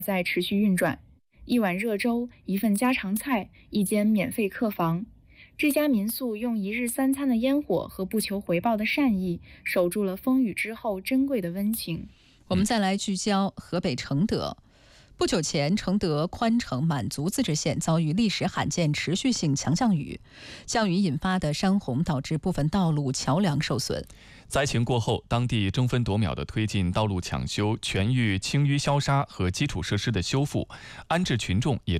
在持续运转。一碗热粥，一份家常菜，一间免费客房。这家民宿用1日3餐的烟火和不求回报的善意，守住了风雨之后珍贵的温情。 我们再来聚焦河北承德。不久前，承德宽城满族自治县遭遇历史罕见持续性强降雨，降雨引发的山洪导致部分道路桥梁受损。 灾情过后，当地争分夺秒地推进道路抢修、全域清淤消杀和基础设施的修复，安置群众也